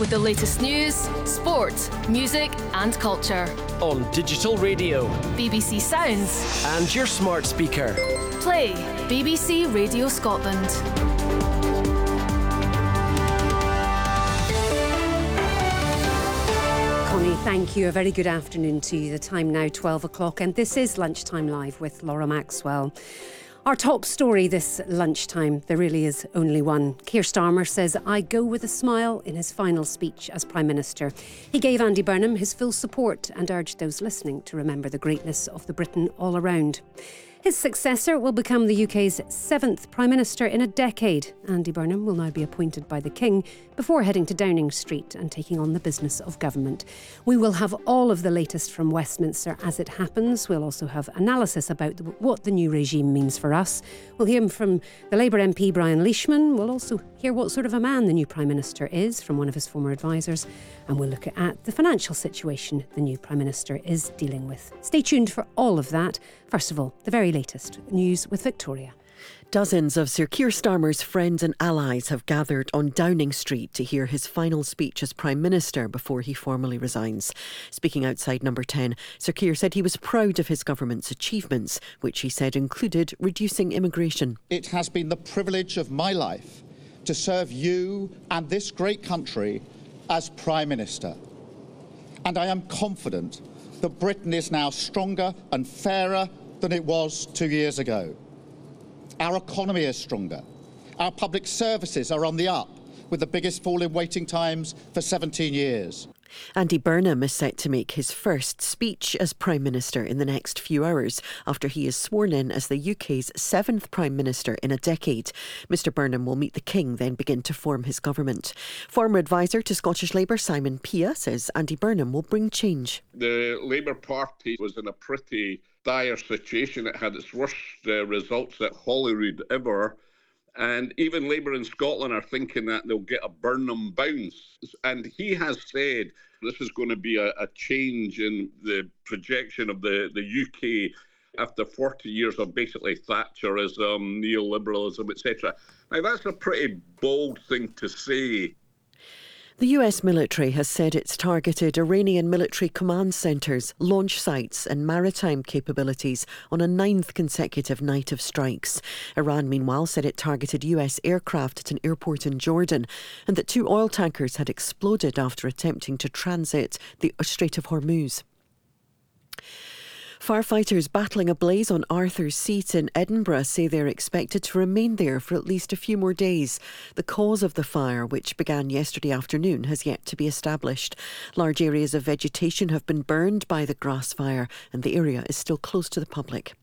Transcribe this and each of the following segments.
with the latest news, sport, music and culture. On digital radio, BBC Sounds and your smart speaker. Play BBC Radio Scotland. Connie, thank you. A very good afternoon to you. The time now 12 o'clock and this is Lunchtime Live with Laura Maxwell. Our top story this lunchtime, there really is only one. Keir Starmer says, I go with a smile in his final speech as Prime Minister. He gave Andy Burnham his full support and urged those listening to remember the greatness of the Britain all around. His successor will become the UK's 7th Prime Minister in a decade. Andy Burnham will now be appointed by the King before heading to Downing Street and taking on the business of government. We will have all of the latest from Westminster as it happens. We'll also have analysis about what the new regime means for us. We'll hear from the Labour MP Brian Leishman. We'll also hear what sort of a man the new Prime Minister is from one of his former advisers. And we'll look at the financial situation the new Prime Minister is dealing with. Stay tuned for all of that. First of all, the very latest news with Victoria. Dozens of Sir Keir Starmer's friends and allies have gathered on Downing Street to hear his final speech as Prime Minister before he formally resigns. Speaking outside Number 10, Sir Keir said he was proud of his government's achievements, which he said included reducing immigration. It has been the privilege of my life to serve you and this great country as Prime Minister. And I am confident that Britain is now stronger and fairer than it was 2 years ago. Our economy is stronger. Our public services are on the up, with the biggest fall in waiting times for 17 years. Andy Burnham is set to make his first speech as Prime Minister in the next few hours after he is sworn in as the UK's 7th Prime Minister in a decade. Mr Burnham will meet the King, then begin to form his government. Former advisor to Scottish Labour Simon Pia says Andy Burnham will bring change. The Labour Party was in a pretty dire situation. It had its worst results at Holyrood ever. And even Labour in Scotland are thinking that they'll get a Burnham bounce. And he has said this is going to be a change in the projection of the UK after 40 years of basically Thatcherism, neoliberalism, etc. Now, that's a pretty bold thing to say. The US military has said it's targeted Iranian military command centres, launch sites and maritime capabilities on a 9th consecutive night of strikes. Iran, meanwhile, said it targeted US aircraft at an airport in Jordan and that 2 oil tankers had exploded after attempting to transit the Strait of Hormuz. Firefighters battling a blaze on Arthur's Seat in Edinburgh say they're expected to remain there for at least a few more days. The cause of the fire, which began yesterday afternoon, has yet to be established. Large areas of vegetation have been burned by the grass fire and the area is still closed to the public.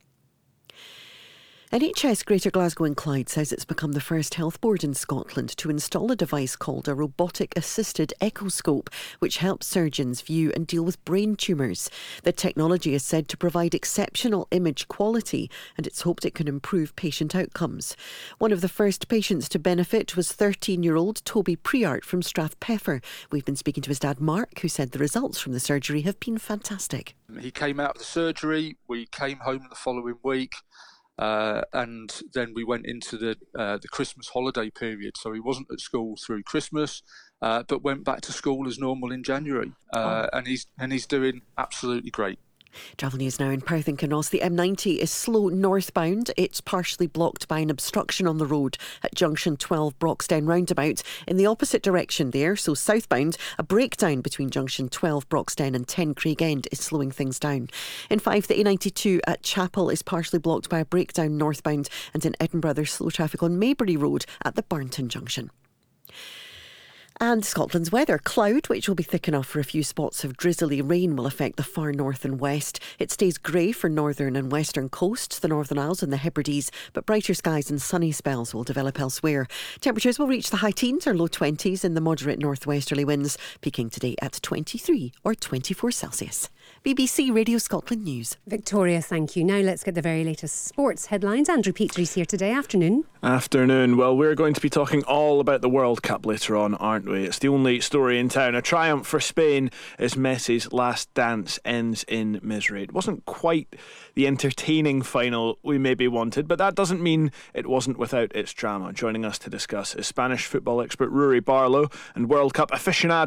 NHS Greater Glasgow and Clyde says it's become the first health board in Scotland to install a device called a robotic-assisted echoscope, which helps surgeons view and deal with brain tumours. The technology is said to provide exceptional image quality and it's hoped it can improve patient outcomes. One of the first patients to benefit was 13-year-old Toby Priart from Strathpeffer. We've been speaking to his dad Mark, who said the results from the surgery have been fantastic. He came out of the surgery, we came home the following week. And then we went into the Christmas holiday period. So he wasn't at school through Christmas, but went back to school as normal in January. And he's doing absolutely great. Travel news now in Perth and Cannos. The M90 is slow northbound. It's partially blocked by an obstruction on the road at junction 12 Broxdown roundabout. In the opposite direction there, so southbound, a breakdown between junction 12 Broxdown and 10 Craig End is slowing things down. In Fife, the A92 at Chapel is partially blocked by a breakdown northbound, and in Edinburgh there's slow traffic on Maybury Road at the Barnton junction. And Scotland's weather. Cloud, which will be thick enough for a few spots of drizzly rain, will affect the far north and west. It stays grey for northern and western coasts, the Northern Isles and the Hebrides, but brighter skies and sunny spells will develop elsewhere. Temperatures will reach the high teens or low 20s in the moderate northwesterly winds, peaking today at 23 or 24 Celsius. BBC Radio Scotland News. Victoria, thank you. Now let's get the very latest sports headlines. Andrew Petrie's here today. Afternoon. Afternoon. Well, we're going to be talking all about the World Cup later on, aren't we? It's the only story in town. A triumph for Spain as Messi's last dance ends in misery. It wasn't quite the entertaining final we maybe wanted, but that doesn't mean it wasn't without its drama. Joining us to discuss is Spanish football expert Rory Barlow and World Cup aficionado